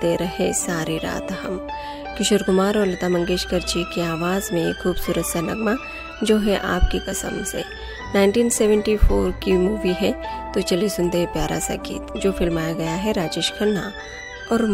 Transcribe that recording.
देखते रहे सारी रात हम। किशोर कुमार और लता मंगेशकर जी की आवाज़ में एक खूबसूरत सा नगमा जो है आपकी कसम से। 1974 की मूवी है, तो चलिए सुनते हैं प्यारा सा गीत जो फिल्माया गया है राजेश खन्ना और